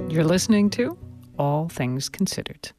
You're listening to All Things Considered.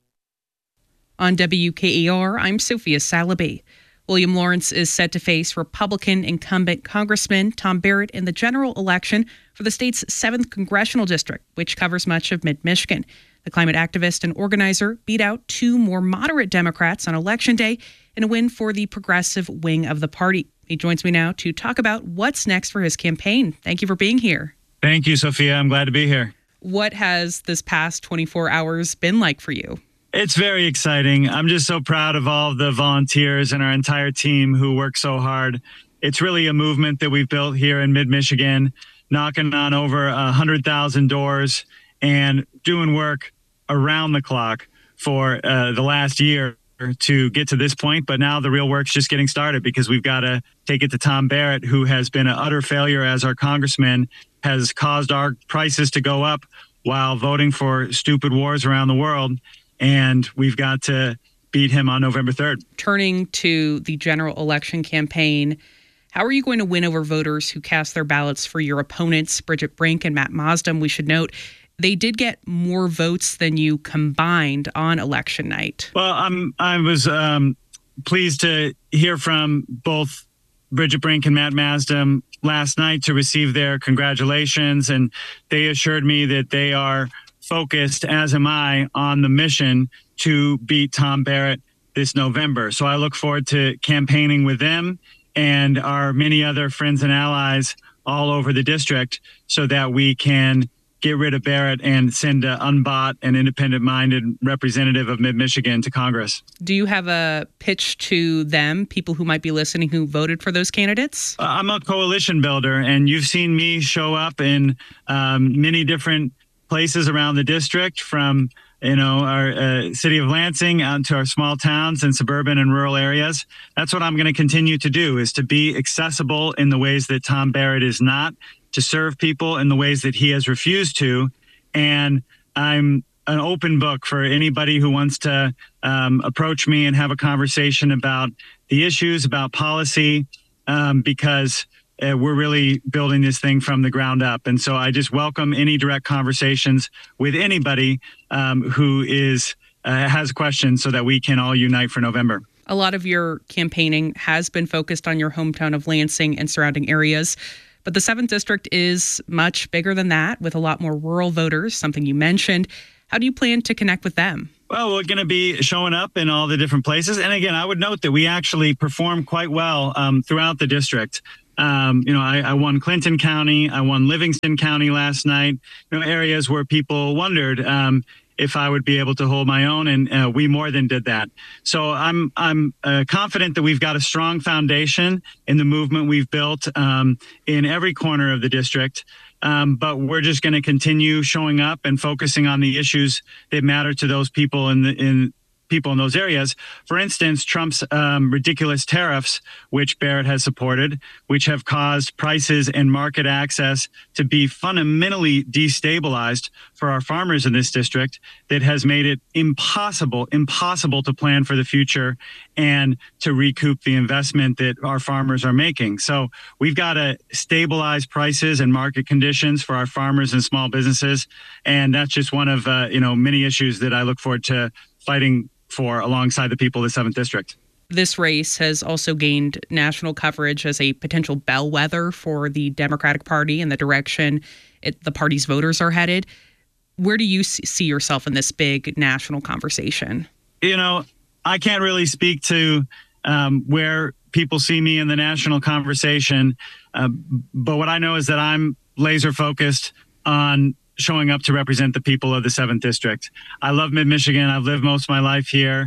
On WKER, I'm Sophia Salaby. William Lawrence is set to face Republican incumbent Congressman Tom Barrett in the general election for the state's 7th congressional district, which covers much of mid-Michigan. The climate activist and organizer beat out 2 more moderate Democrats on Election Day in a win for the progressive wing of the party. He joins me now to talk about what's next for his campaign. Thank you for being here. Thank you, Sophia. I'm glad to be here. What has this past 24 hours been like for you? It's very exciting. I'm just so proud of all of the volunteers and our entire team who work so hard. It's really a movement that we've built here in mid-Michigan, knocking on over 100,000 doors and doing work around the clock for the last year to get to this point. But now the real work's just getting started because we've got to take it to Tom Barrett, who has been an utter failure as our congressman, has caused our prices to go up while voting for stupid wars around the world. And we've got to beat him on November 3rd. Turning to the general election campaign, how are you going to win over voters who cast their ballots for your opponents, Bridget Brink and Matt Mosdem? We should note they did get more votes than you combined on election night. Well, I was pleased to hear from both Bridget Brink and Matt Mosdem last night to receive their congratulations. And they assured me that they are focused, as am I, on the mission to beat Tom Barrett this November. So I look forward to campaigning with them and our many other friends and allies all over the district so that we can get rid of Barrett and send an unbought and independent-minded representative of mid-Michigan to Congress. Do you have a pitch to them, people who might be listening who voted for those candidates? I'm a coalition builder, and you've seen me show up in many different places around the district, from our city of Lansing out to our small towns and suburban and rural areas. That's what I'm going to continue to do, is to be accessible in the ways that Tom Barrett is not, to serve people in the ways that he has refused to. And I'm an open book for anybody who wants to approach me and have a conversation about the issues, about policy, because we're really building this thing from the ground up. And so I just welcome any direct conversations with anybody who has questions so that we can all unite for November. A lot of your campaigning has been focused on your hometown of Lansing and surrounding areas. But the 7th District is much bigger than that, with a lot more rural voters, something you mentioned. How do you plan to connect with them? Well, we're going to be showing up in all the different places. And again, I would note that we actually perform quite well throughout the district. I won Clinton County. I won Livingston County last night, areas where people wondered if I would be able to hold my own, and we more than did that. So I'm confident that we've got a strong foundation in the movement we've built in every corner of the district. But we're just going to continue showing up and focusing on the issues that matter to those people in those areas. For instance, Trump's ridiculous tariffs, which Barrett has supported, which have caused prices and market access to be fundamentally destabilized for our farmers in this district, that has made it impossible to plan for the future and to recoup the investment that our farmers are making. So we've got to stabilize prices and market conditions for our farmers and small businesses. And that's just one of many issues that I look forward to fighting for alongside the people of the 7th District. This race has also gained national coverage as a potential bellwether for the Democratic Party and the direction the party's voters are headed. Where do you see yourself in this big national conversation? I can't really speak to where people see me in the national conversation, but what I know is that I'm laser focused on showing up to represent the people of the 7th District. I love mid-Michigan. I've lived most of my life here,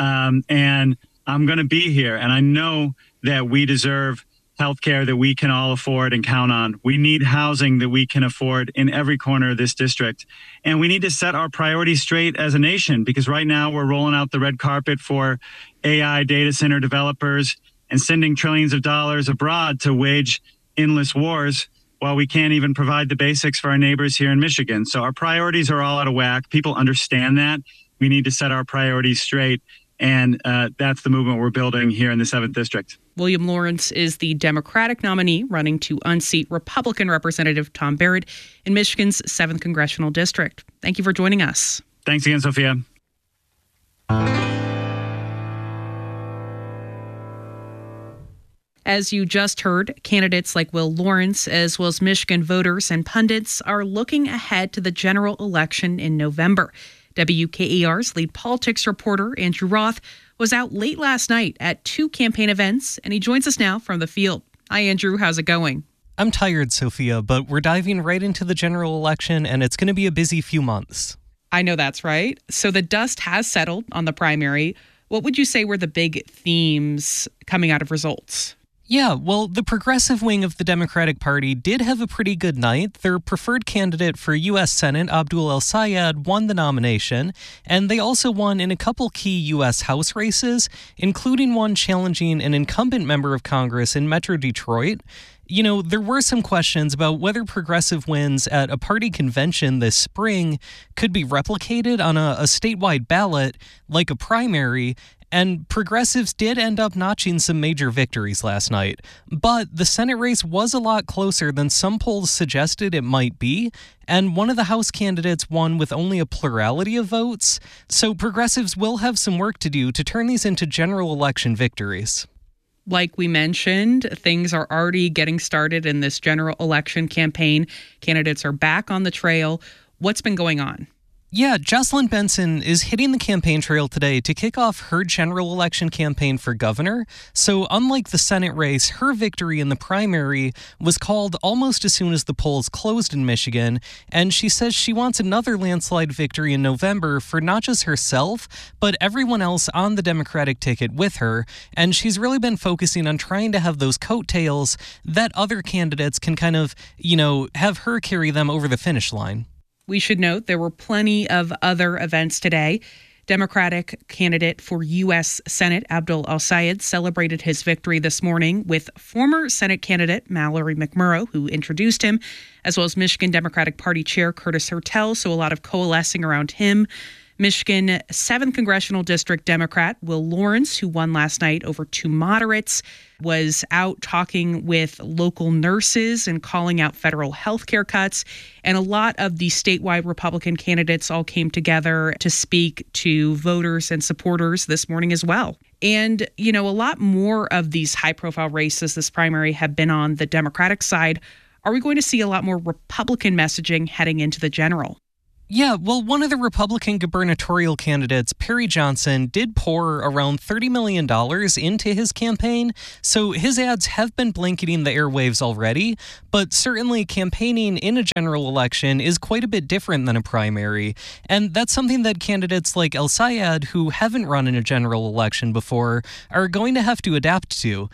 and I'm going to be here. And I know that we deserve healthcare that we can all afford and count on. We need housing that we can afford in every corner of this district. And we need to set our priorities straight as a nation, because right now we're rolling out the red carpet for AI data center developers and sending trillions of dollars abroad to wage endless wars, while we can't even provide the basics for our neighbors here in Michigan. So our priorities are all out of whack. People understand that. We need to set our priorities straight. And that's the movement we're building here in the 7th District. William Lawrence is the Democratic nominee running to unseat Republican Representative Tom Barrett in Michigan's 7th Congressional District. Thank you for joining us. Thanks again, Sophia. As you just heard, candidates like Will Lawrence, as well as Michigan voters and pundits, are looking ahead to the general election in November. WKER's lead politics reporter, Andrew Roth, was out late last night at 2 campaign events, and he joins us now from the field. Hi, Andrew. How's it going? I'm tired, Sophia, but we're diving right into the general election, and it's going to be a busy few months. I know that's right. So the dust has settled on the primary. What would you say were the big themes coming out of results? Yeah, well, the progressive wing of the Democratic Party did have a pretty good night. Their preferred candidate for U.S. Senate, Abdul El-Sayed, won the nomination, and they also won in a couple key U.S. House races, including one challenging an incumbent member of Congress in Metro Detroit. You know, there were some questions about whether progressive wins at a party convention this spring could be replicated on a statewide ballot like a primary. And progressives did end up notching some major victories last night. But the Senate race was a lot closer than some polls suggested it might be, and one of the House candidates won with only a plurality of votes. So progressives will have some work to do to turn these into general election victories. Like we mentioned, things are already getting started in this general election campaign. Candidates are back on the trail. What's been going on? Yeah, Jocelyn Benson is hitting the campaign trail today to kick off her general election campaign for governor. So unlike the Senate race, her victory in the primary was called almost as soon as the polls closed in Michigan. And she says she wants another landslide victory in November for not just herself, but everyone else on the Democratic ticket with her. And she's really been focusing on trying to have those coattails that other candidates can kind of, have her carry them over the finish line. We should note there were plenty of other events today. Democratic candidate for U.S. Senate Abdul El-Sayed celebrated his victory this morning with former Senate candidate Mallory McMurrow, who introduced him, as well as Michigan Democratic Party Chair Curtis Hertel, so a lot of coalescing around him. Michigan 7th Congressional District Democrat Will Lawrence, who won last night over 2 moderates, was out talking with local nurses and calling out federal health care cuts. And a lot of the statewide Republican candidates all came together to speak to voters and supporters this morning as well. And, a lot more of these high-profile races this primary have been on the Democratic side. Are we going to see a lot more Republican messaging heading into the general? Yeah, well, one of the Republican gubernatorial candidates, Perry Johnson, did pour around $30 million into his campaign, so his ads have been blanketing the airwaves already, but certainly campaigning in a general election is quite a bit different than a primary, and that's something that candidates like El-Sayed, who haven't run in a general election before, are going to have to adapt to.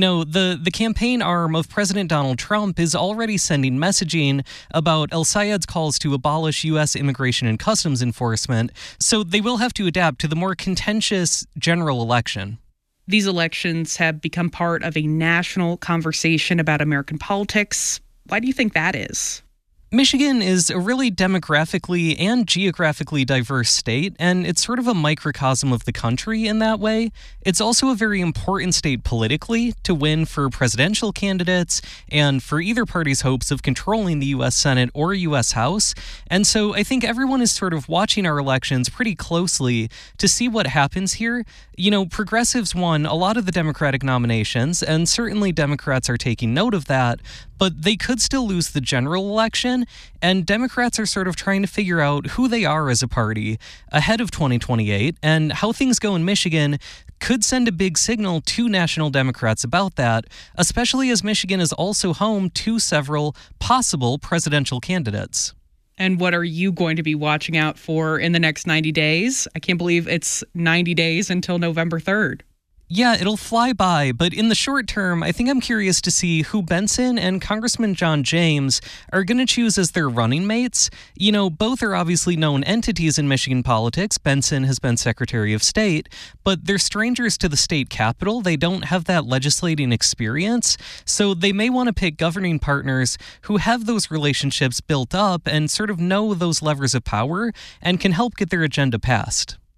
The campaign arm of President Donald Trump is already sending messaging about El-Sayed's calls to abolish U.S. immigration and customs enforcement, so they will have to adapt to the more contentious general election. These elections have become part of a national conversation about American politics. Why do you think that is? Michigan is a really demographically and geographically diverse state, and it's sort of a microcosm of the country in that way. It's also a very important state politically to win for presidential candidates and for either party's hopes of controlling the U.S. Senate or U.S. House. And so I think everyone is sort of watching our elections pretty closely to see what happens here. Progressives won a lot of the Democratic nominations, and certainly Democrats are taking note of that, but they could still lose the general election, and Democrats are sort of trying to figure out who they are as a party ahead of 2028, and how things go in Michigan could send a big signal to national Democrats about that, especially as Michigan is also home to several possible presidential candidates. And what are you going to be watching out for in the next 90 days? I can't believe it's 90 days until November 3rd. Yeah, it'll fly by, but in the short term, I think I'm curious to see who Benson and Congressman John James are going to choose as their running mates. Both are obviously known entities in Michigan politics. Benson has been Secretary of State, but they're strangers to the state capitol. They don't have that legislating experience, so they may want to pick governing partners who have those relationships built up and sort of know those levers of power and can help get their agenda passed.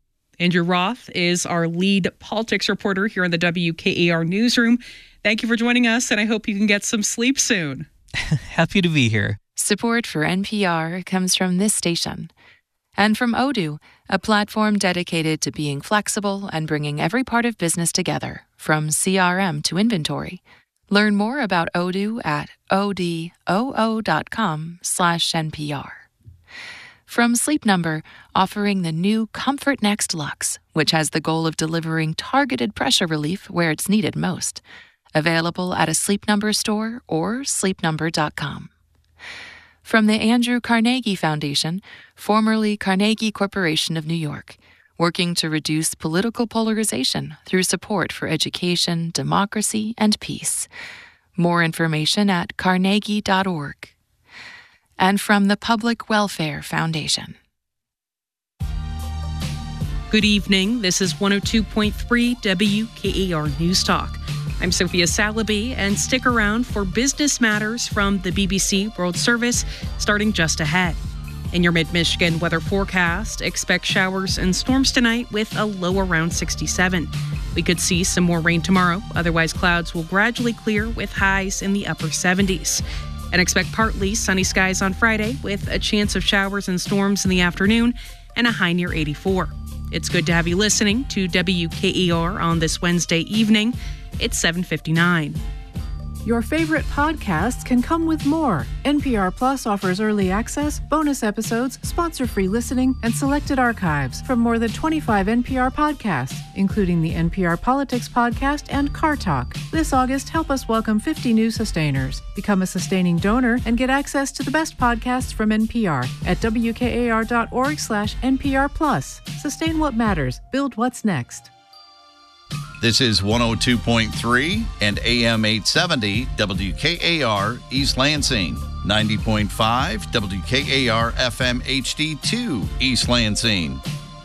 Andrew Roth is our lead politics reporter here in the WKAR newsroom. Thank you for joining us, and I hope you can get some sleep soon. Happy to be here. Support for NPR comes from this station and from Odoo, a platform dedicated to being flexible and bringing every part of business together, from CRM to inventory. Learn more about Odoo at odoo.com/NPR. From Sleep Number, offering the new Comfort Next Luxe, which has the goal of delivering targeted pressure relief where it's needed most. Available at a Sleep Number store or sleepnumber.com. From the Andrew Carnegie Foundation, formerly Carnegie Corporation of New York, working to reduce political polarization through support for education, democracy, and peace. More information at carnegie.org. And from the Public Welfare Foundation. Good evening. This is 102.3 WKAR News Talk. I'm Sophia Salaby, and stick around for Business Matters from the BBC World Service, starting just ahead. In your mid-Michigan weather forecast, expect showers and storms tonight with a low around 67. We could see some more rain tomorrow. Otherwise, clouds will gradually clear with highs in the upper 70s. And expect partly sunny skies on Friday with a chance of showers and storms in the afternoon and a high near 84. It's good to have you listening to WKAR on this Wednesday evening. It's 7:59. Your favorite podcasts can come with more. NPR Plus offers early access, bonus episodes, sponsor-free listening, and selected archives from more than 25 NPR podcasts, including the NPR Politics Podcast and Car Talk. This August, help us welcome 50 new sustainers. Become a sustaining donor and get access to the best podcasts from NPR at wkar.org/NPR Plus. Sustain what matters. Build what's next. This is 102.3 and AM 870 WKAR East Lansing, 90.5 WKAR FM HD2 East Lansing.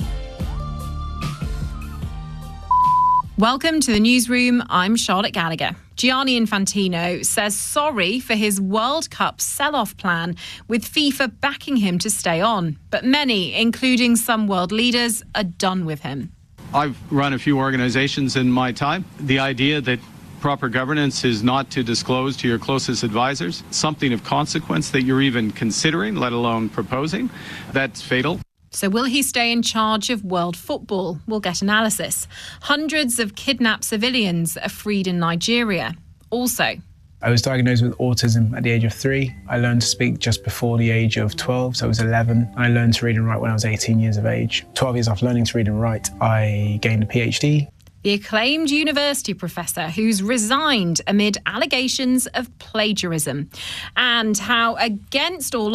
Welcome to the newsroom. I'm Charlotte Gallagher. Gianni Infantino says sorry for his World Cup sell-off plan, with FIFA backing him to stay on. But many, including some world leaders, are done with him. I've run a few organizations in my time. The idea that proper governance is not to disclose to your closest advisors something of consequence that you're even considering, let alone proposing, that's fatal. So will he stay in charge of world football? We'll get analysis. Hundreds of kidnapped civilians are freed in Nigeria. Also, I was diagnosed with autism at the age of 3. I learned to speak just before the age of 12, so I was 11. I learned to read and write when I was 18 years of age. 12 years after learning to read and write, I gained a PhD. The acclaimed university professor who's resigned amid allegations of plagiarism, and how, against all